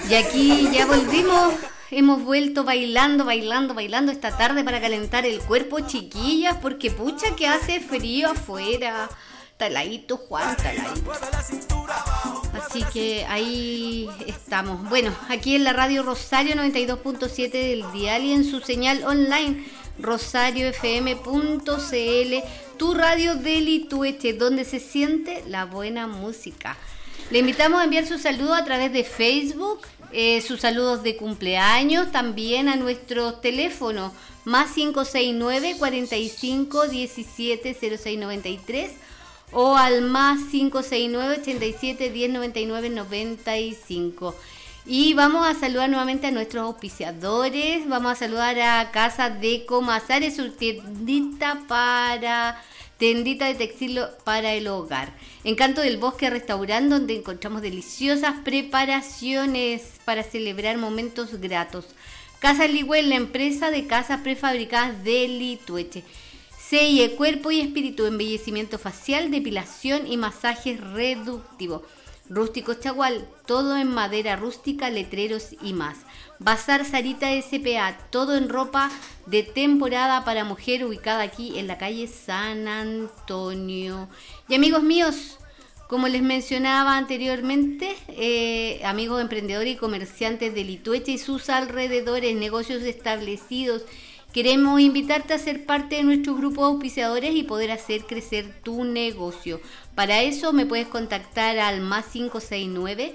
Y aquí ya volvimos, hemos vuelto bailando esta tarde para calentar el cuerpo, chiquillas, porque pucha que hace frío afuera. Taladito, Juan, taladito. Así que ahí estamos. Bueno, aquí en la radio Rosario 92.7 del dial y en su señal online rosariofm.cl, tu radio del Itueche, donde se siente la buena música. Le invitamos a enviar sus saludos a través de Facebook, sus saludos de cumpleaños, también a nuestro teléfono más 569 45 17 06 93 o al más 569 87 10 99 95. Y vamos a saludar nuevamente a nuestros auspiciadores. Vamos a saludar a Casa de Comasares, su tiendita de textil para el hogar. Encanto del Bosque Restaurante, donde encontramos deliciosas preparaciones para celebrar momentos gratos. Casa Ligüel, la empresa de casas prefabricadas de Litueche. CIE, Cuerpo y Espíritu, embellecimiento facial, depilación y masajes reductivos. Rústico Chagual, todo en madera rústica, letreros y más. Bazar Sarita S.P.A., todo en ropa de temporada para mujer, ubicada aquí en la calle San Antonio. Y amigos míos, como les mencionaba anteriormente, amigos emprendedores y comerciantes de Litueche y sus alrededores, negocios establecidos, queremos invitarte a ser parte de nuestro grupo de auspiciadores y poder hacer crecer tu negocio. Para eso me puedes contactar al más 569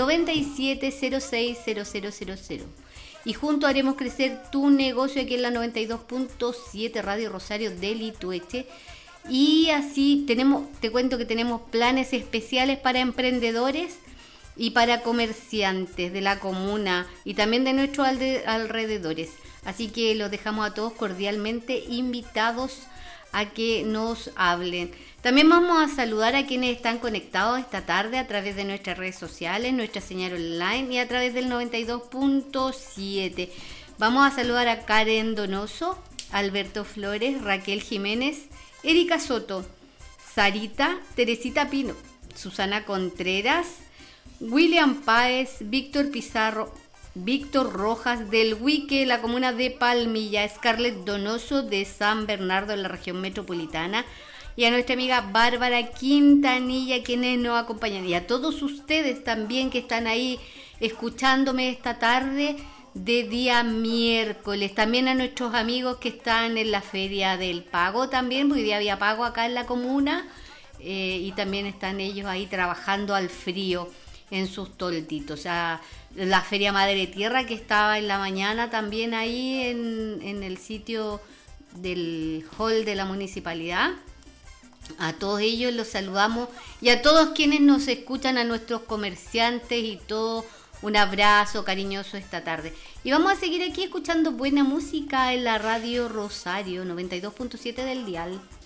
97060000 y juntos haremos crecer tu negocio aquí en la 92.7 Radio Rosario de Litueche. Y así te cuento que tenemos planes especiales para emprendedores y para comerciantes de la comuna y también de nuestros alrededores. Así que los dejamos a todos cordialmente invitados a que nos hablen. También vamos a saludar a quienes están conectados esta tarde a través de nuestras redes sociales, nuestra señal online y a través del 92.7. Vamos a saludar a Karen Donoso, Alberto Flores, Raquel Jiménez, Erika Soto, Sarita, Teresita Pino, Susana Contreras, William Páez, Víctor Pizarro, Víctor Rojas del Huique, la comuna de Palmilla, Scarlett Donoso de San Bernardo en la región metropolitana y a nuestra amiga Bárbara Quintanilla, quienes nos acompañan, y a todos ustedes también que están ahí escuchándome esta tarde de día miércoles. También a nuestros amigos que están en la Feria del Pago también, porque hoy día había pago acá en la comuna, y también están ellos ahí trabajando al frío en sus tolditos. O sea, la Feria Madre Tierra que estaba en la mañana también ahí en el sitio del hall de la municipalidad. A todos ellos los saludamos y a todos quienes nos escuchan, a nuestros comerciantes y todo, un abrazo cariñoso esta tarde. Y vamos a seguir aquí escuchando buena música en la radio Rosario 92.7 del dial.